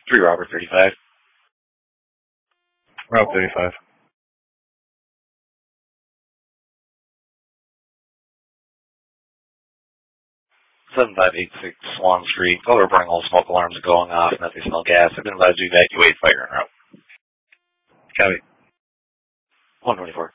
3 Robert 35. Route 35. 7586 Swan Street. Over burning all smoke alarms are going off and that they smell gas. I've been advised to evacuate fire en route. Copy. 124.